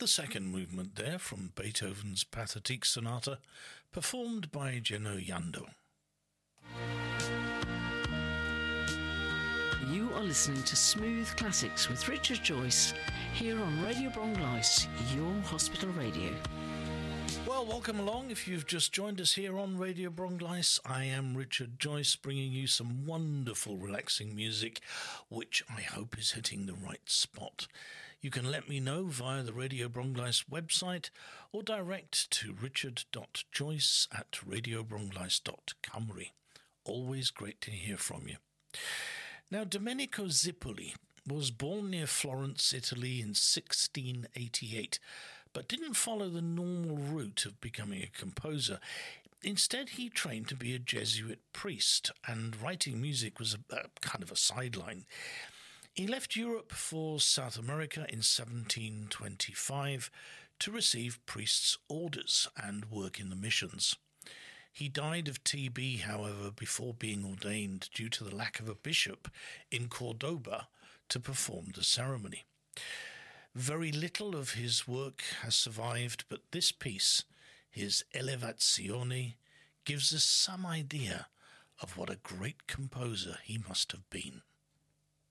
The second movement there from Beethoven's Pathetique Sonata, performed by Jenno Jandl. You are listening to Smooth Classics with Richard Joyce here on Radio Brongleis, your hospital radio. Well, welcome along. If you've just joined us here on Radio Brongleis, I am Richard Joyce, bringing you some wonderful, relaxing music, which I hope is hitting the right spot. You can let me know via the Radio Brongleis website or direct to richard.joyce@radiobrongleis.cymru. Always great to hear from you. Now, Domenico Zippoli was born near Florence, Italy in 1688, but didn't follow the normal route of becoming a composer. Instead, he trained to be a Jesuit priest, and writing music was a kind of a sideline. He left Europe for South America in 1725 to receive priest's orders and work in the missions. He died of TB, however, before being ordained due to the lack of a bishop in Cordoba to perform the ceremony. Very little of his work has survived, but this piece, his Elevazione, gives us some idea of what a great composer he must have been.